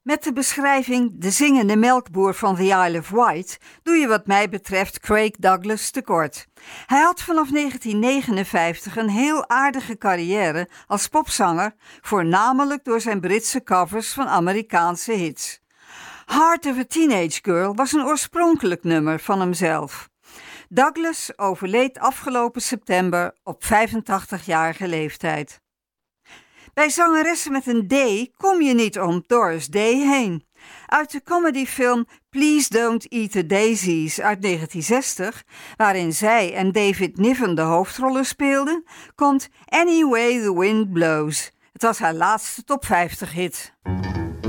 Met de beschrijving De zingende melkboer van The Isle of Wight doe je wat mij betreft Craig Douglas tekort. Hij had vanaf 1959 een heel aardige carrière als popzanger, voornamelijk door zijn Britse covers van Amerikaanse hits. Heart of a Teenage Girl was een oorspronkelijk nummer van hemzelf. Douglas overleed afgelopen september op 85-jarige leeftijd. Bij zangeressen met een D kom je niet om Doris Day heen. Uit de comedyfilm Please Don't Eat the Daisies uit 1960, waarin zij en David Niven de hoofdrollen speelden, komt Any Way the Wind Blows. Het was haar laatste top 50 hit.